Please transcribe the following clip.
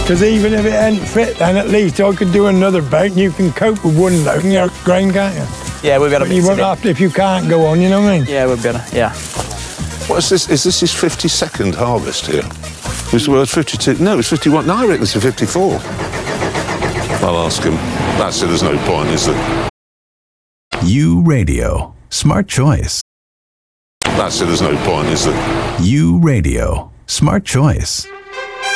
Because even if it ain't fit, then at least I could do another bait and you can cope with one load in your grain, can't you? Yeah, we've got to But you won't have to if you can't go on, you know what I mean? Yeah, we've got to, yeah. What is this? Is this his 52nd harvest here? Well, it's 52. No, it's 51. No, I reckon it's a 54. I'll ask him. That's it, there's no point, is there? U Radio. Smart choice. That's it, there's no point, is there? U Radio. Smart choice.